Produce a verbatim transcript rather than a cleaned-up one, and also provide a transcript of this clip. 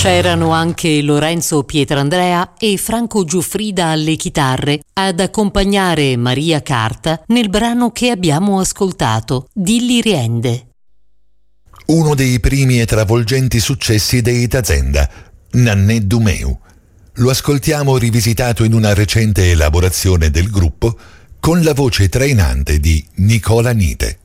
C'erano anche Lorenzo Pietrandrea e Franco Giuffrida alle chitarre ad accompagnare Maria Carta nel brano che abbiamo ascoltato, Dilli Riende. Uno dei primi e travolgenti successi dei Tazenda, Nannè du meu. Lo ascoltiamo rivisitato in una recente elaborazione del gruppo con la voce trainante di Nicola Nite.